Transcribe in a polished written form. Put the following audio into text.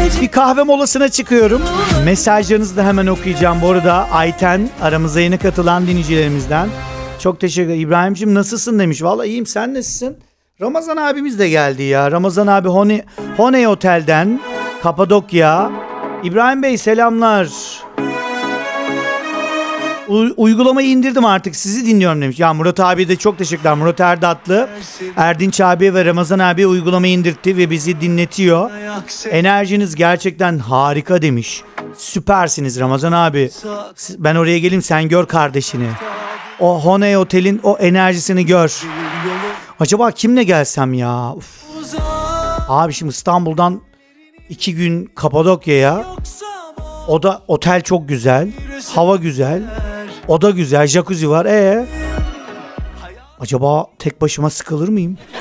Bir kahve molasına çıkıyorum. Mesajlarınızı da hemen okuyacağım. Bu arada Ayten aramıza yeni katılan dinleyicilerimizden. Çok teşekkür ederim. İbrahim'cim nasılsın demiş. Vallahi iyiyim, sen nasılsın? Ramazan abimiz de geldi ya. Ramazan abi Honey Otel'den Kapadokya. İbrahim Bey selamlar. Uygulamayı indirdim artık, sizi dinliyorum demiş. Ya Murat abi de çok teşekkürler. Murat Erdatlı, Erdinç abi ve Ramazan abi uygulamayı indirtti ve bizi dinletiyor. Enerjiniz gerçekten harika demiş. Süpersiniz Ramazan abi. Ben oraya geleyim, sen gör kardeşini. O Honey Otel'in o enerjisini gör. Acaba kimle gelsem ya? Uf. Abi şimdi İstanbul'dan 2 gün Kapadokya'ya. O da otel çok güzel. Hava güzel. Oda güzel. Jacuzzi var. Acaba tek başıma sıkılır mıyım?